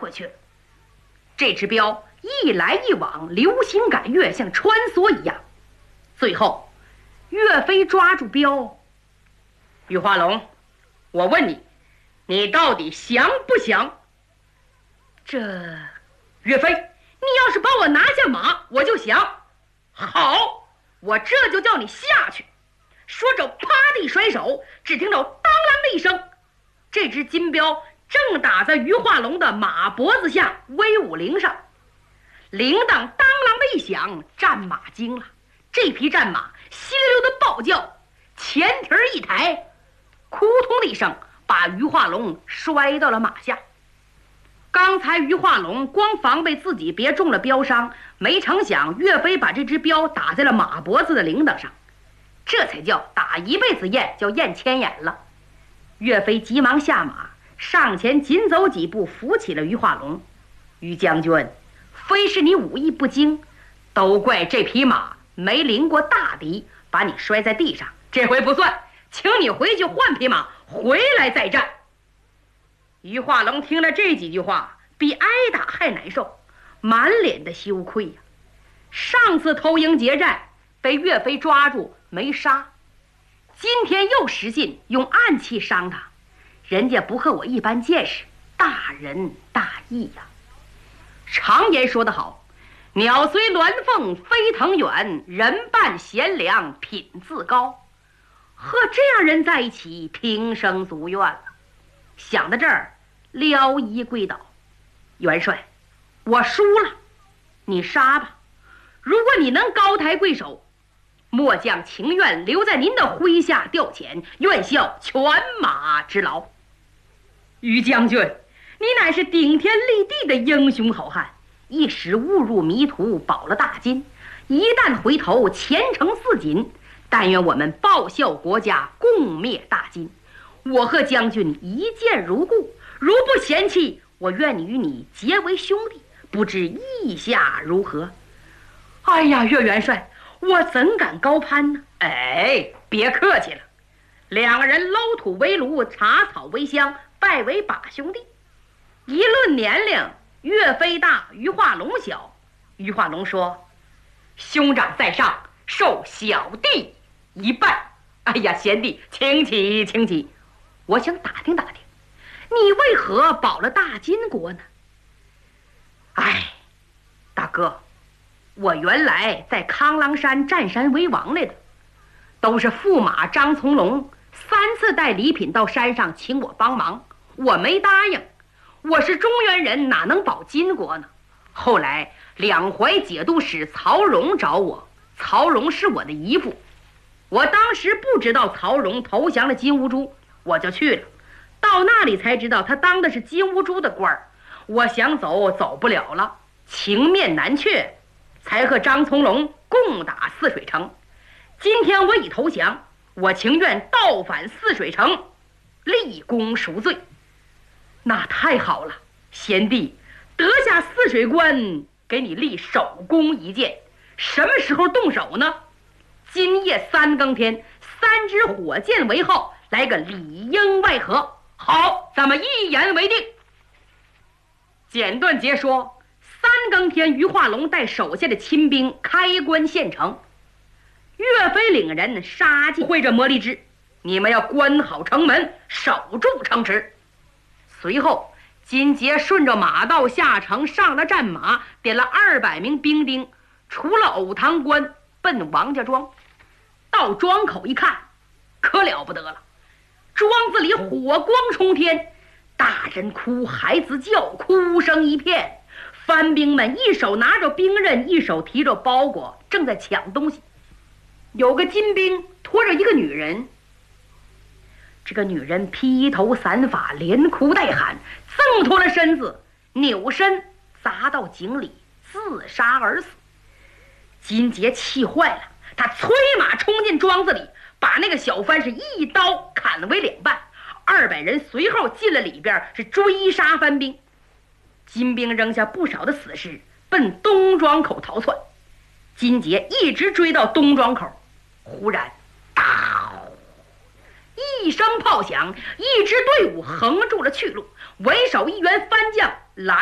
回去了。这只镖一来一往，流星赶月，像穿梭一样。最后，岳飞抓住镖，玉化龙，我问你，你到底降不降？这，岳飞，你要是把我拿下马，我就降。好，我这就叫你下去。说着，啪的一甩手，只听到当啷的一声，这只金镖正打在于化龙的马脖子下威武铃上。铃铛当啷的一响，战马惊了。这匹战马稀溜溜的暴叫，前蹄儿一抬，扑通的一声，把于化龙摔到了马下。刚才于化龙光防备自己别中了镖伤，没成想岳飞把这只镖打在了马脖子的铃铛上，这才叫打一辈子雁，叫雁千眼了。岳飞急忙下马，上前紧走几步，扶起了于化龙。于将军，非是你武艺不精，都怪这匹马没临过大敌，把你摔在地上。这回不算，请你回去换匹马，回来再战。于化龙听了这几句话，比挨打还难受，满脸的羞愧呀。上次偷营劫寨被岳飞抓住没杀，今天又失信用暗器伤他，人家不和我一般见识，大仁大义呀。常言说得好，鸟随鸾凤飞腾远，人伴贤良品自高。和这样人在一起，平生足愿了。想到这儿，撩衣跪倒。元帅，我输了，你杀吧。如果你能高抬贵手，末将情愿留在您的麾下调遣，愿效犬马之劳。于将军，你乃是顶天立地的英雄好汉，一时误入迷途，保了大金，一旦回头，前程似锦。但愿我们报效国家，共灭大金。我和将军一见如故，如不嫌弃，我愿与你结为兄弟，不知意下如何？哎呀，岳元帅，我怎敢高攀呢？哎，别客气了。两个人搂土为炉，茶草为香，拜为把兄弟。一论年龄，岳飞大，于化龙小。于化龙说：“兄长在上，受小弟一拜。”哎呀，贤弟，请起，请起。我想打听打听，你为何保了大金国呢？哎，大哥，我原来在康郎山占山为王来的，都是驸马张从龙3次带礼品到山上请我帮忙，我没答应。我是中原人，哪能保金国呢？后来两淮节度使曹荣找我，曹荣是我的姨父，我当时不知道曹荣投降了金兀术，我就去了。到那里才知道他当的是金兀术的官儿，我想走走不了了，情面难却，才和张从龙共打泗水城。今天我已投降，我情愿倒返泗水城，立功赎罪。那太好了，贤弟，得下泗水关，给你立首功一件。什么时候动手呢？今夜3更天，3支火箭为号，来个里应外合。好，咱们一言为定。简短截说，3更天，于化龙带手下的亲兵开关县城，岳飞领人杀进会着魔力之，你们要关好城门，守住城池。随后金杰顺着马道下城，上了战马，点了200名兵丁，除了藕塘关，奔王家庄。到庄口一看，可了不得了，庄子里火光冲天，大人哭，孩子叫，哭声一片。番兵们一手拿着兵刃，一手提着包裹，正在抢东西。有个金兵拖着一个女人，这个女人披头散发，连哭带喊，挣脱了身子，扭身砸到井里，自杀而死。金杰气坏了，他催马冲进庄子里，把那个小番是一刀砍为2半。200人随后进了里边，是追杀番兵。金兵扔下不少的死尸，奔东庄口逃窜。金杰一直追到东庄口，忽然哒一声炮响，一支队伍横住了去路，为首一员番将来